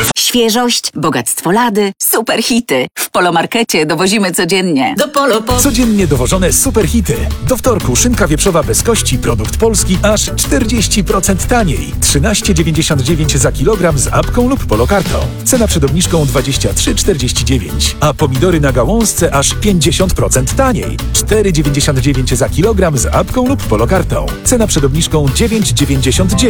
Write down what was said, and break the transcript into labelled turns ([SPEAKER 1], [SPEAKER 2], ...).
[SPEAKER 1] Świeżość, bogactwo lady, super hity. W Polomarkecie dowozimy codziennie.
[SPEAKER 2] Do Polo.
[SPEAKER 3] Codziennie dowożone super hity. Do wtorku szynka wieprzowa bez kości, produkt polski, aż 40% taniej. 13,99 za kilogram z apką lub polokartą. Cena przed obniżką 23,49. A pomidory na gałązce aż 50% taniej. 4,99 za kilogram z apką lub polokartą. Cena przed obniżką 9,99.